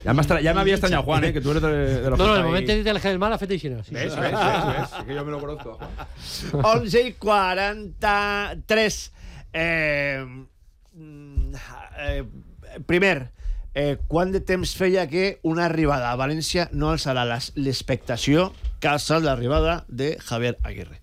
Ya me había extrañado, Juan, que tú eres de los... No, el momento de elegir el mal, fet així. ¿Ves? Es que yo me lo conozco, Juan. 11:43. Primer, quant de temps feia que una arribada a València no alçarà l'expectació que ha alçat l'arribada de Javier Aguirre?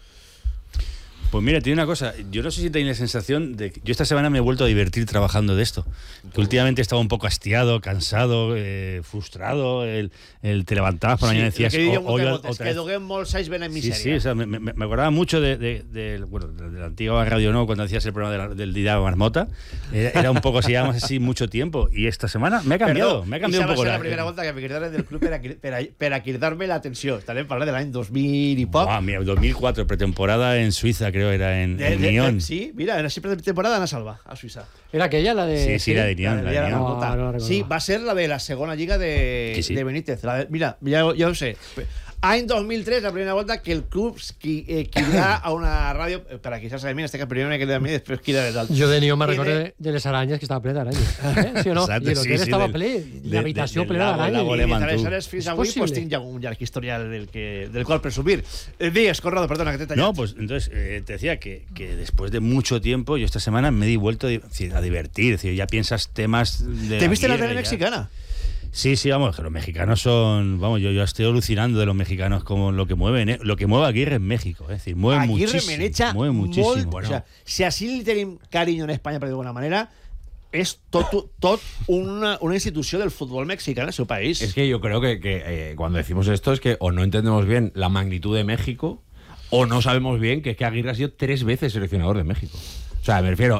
Pues mira, tiene una cosa, yo no sé si tenéis la sensación de que yo esta semana me he vuelto a divertir trabajando de esto, que últimamente estaba un poco hastiado, cansado, frustrado, te levantabas por la mañana y decías hoy otra vez. Que duguem molts anys ben en misèria. Sí, o sea, me acordaba mucho de la antigua Radio No, cuando hacías el programa del Didago Marmota, era un poco así, llevamos así mucho tiempo, y esta semana me ha cambiado un poco. Esa va ser la primera volta que me quedaron del club per a cridar-me l'atenció. Estarem parlant de l'any 2000 i poc. Mira, 2004, pretemporada en Suiza, creo era en Nyon. Sí, mira, en la temporada Ana Salva, a Suïssa. ¿Era aquella, la de...? Sí, la de Nyon. No, sí, va a ser la de la segona lliga de Benítez. Mira, ya ho sé. Any 2003, la primera volta que el club quedarà a una ràdio, per a qui saps de mi, que primer me queda a mi, després queda de dalt. Jo de Nyon me recordo de les aranyes, que estava ple d'aranyes. ¿Sí o no? Exacte, I l'hotel estava ple, l'habitació plena d'aranyes. I aleshores, fins avui, pues tinc ja un llarg historial del cual presumir. Digues, Conrado, perdona, que te he tallat. No, pues entonces te decía que después de mucho tiempo, yo esta semana me he vuelto a divertir. Es decir, ya piensas temas de... ¿Te viste la tele mexicana? Sí, vamos, que los mexicanos son... Vamos, yo estoy alucinando de los mexicanos como lo que mueven, lo que mueve Aguirre en México. Es decir, mueve muchísimo. Mueve muchísimo. Bueno. O sea, si así le tenim cariño en España, per d'alguna manera, és tot una institució del fútbol mexicano en el seu país. Es que yo creo que cuando decimos esto es que o no entendemos bien la magnitud de México o no sabemos bien que es que Aguirre ha sido 3 veces seleccionador de México. O sea, me refiero,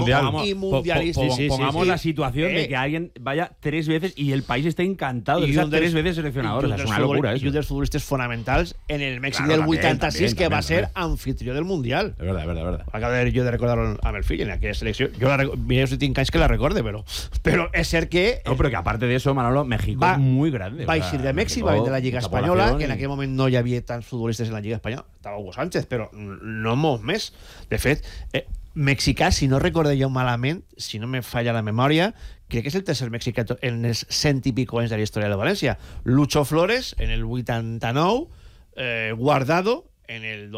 pongamos la situación de que alguien vaya 3 veces y el país esté encantado de que sea 3 veces seleccionador. O sea, es una locura eso. Y un dels futbolistes fonamentals en el Mèxic del 86, que va ser anfitrió del Mundial. Es verdad. Acabo jo de recordar-ho amb el fill en aquella selecció. Mira si tinc anys que la recorde, però és cert que... No, pero que aparte de eso, Manolo, México es muy grande. Va eixir de Mèxic, va de la Lliga Espanyola, que en aquell moment no hi havia tants futbolistes en la Lliga Espanyola. Estava Hugo Sánchez, però no molts més. De fet, mexicà, si no recordo jo malament, si no me falla la memòria, crec que és el tercer mexicà en els 100 i pico anys de la història de València. Lucho Flores, en el 89, Guardado, en el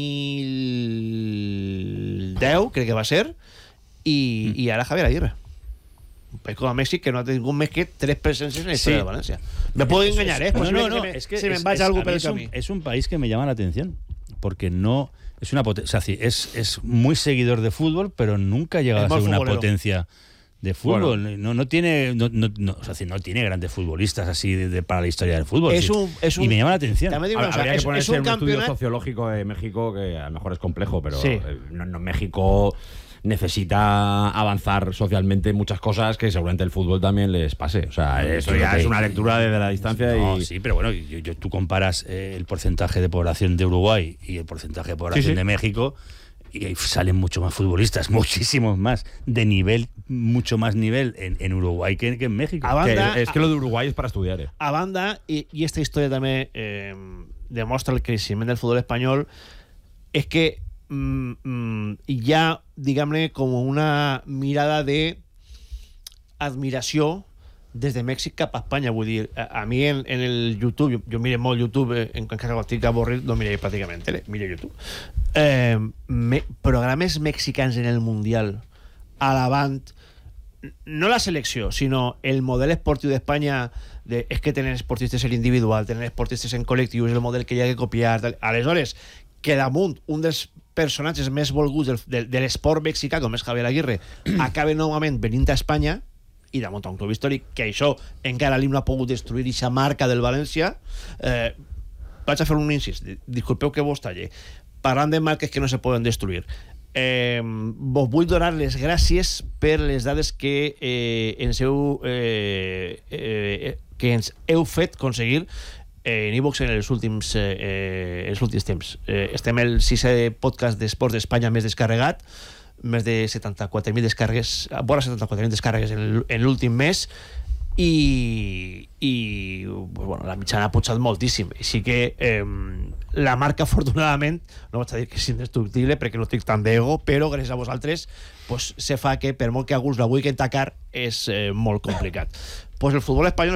2010, crec que va ser, i ara Javier Aguirre. Un país com a Mèxic que no ha tingut més que 3 presències en la història de València. Me puedo engañar, No, es que se me vaya algo por el camino. Es un país que me llama la atención, porque no... Es una potencia, o sea, es muy seguidor de fútbol, pero nunca ha llegado a ser una potencia de fútbol. Bueno. No tiene grandes futbolistas así para la historia del fútbol. Y me llama la atención. Habría que ponerse un estudio sociológico de México, que a lo mejor es complejo, pero México necesita avanzar socialmente muchas cosas que seguramente el fútbol también les pase. O sea, eso ya es una lectura desde la distancia. Sí, pero bueno, tú comparas el porcentaje de población de Uruguay y el porcentaje de población de México, y ahí salen mucho más futbolistas, muchísimos más, de nivel, mucho más nivel en Uruguay que en México. Es que lo de Uruguay es para estudiar. A banda, y esta historia también demuestra el crecimiento del fútbol español, es que ya, diguem-ne, com una mirada de admiració des de Mèxic cap a Espanya. Vull dir, a mi en el YouTube, jo miro molt YouTube, encara que estic avorrit no miré pràcticament tele, miro YouTube, programes mexicans en el Mundial alabant no la selecció, sinó el model esportiu d'Espanya. És que tenen esportistes en individual, tenen esportistes en col·lectiu, és el model que hi ha que copiar. Aleshores, que damunt un dels personatges més volguts de l'esport mexicà, com és Javier Aguirre, acaba novament venint a Espanya, i damunt a un club històric, que això encara li no ha pogut destruir aquesta marca del València. Vaig a fer un incís, disculpeu que vos talle, parlant de marques que no se poden destruir. Vos vull donar les gràcies per les dades que ens heu fet aconseguir en iVox en els últims temps. Estem el 6è podcast d'esports d'Espanya més descarregat, més de 74.000 descàrregues, vora 74.000 descàrregues en l'últim mes, i bueno, la mitjana ha pujat moltíssim. Així que la marca, afortunadament, no vaig a dir que és indestructible perquè no tinc tant d'ego, però gràcies a vosaltres pues, se fa que per molt que alguns la vulguin tacar és molt complicat. Pues el futbol espanyol